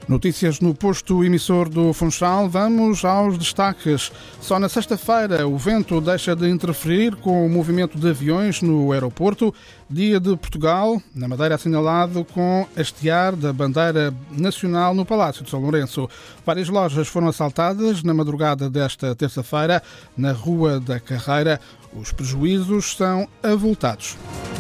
Notícias no posto emissor do Funchal. Vamos aos destaques. Só na sexta-feira o vento deixa de interferir com o movimento de aviões no aeroporto. Dia de Portugal, na Madeira assinalado com hastear da bandeira nacional no Palácio de São Lourenço. Várias lojas foram assaltadas na madrugada desta terça-feira na Rua da Carreira. Os prejuízos são avultados.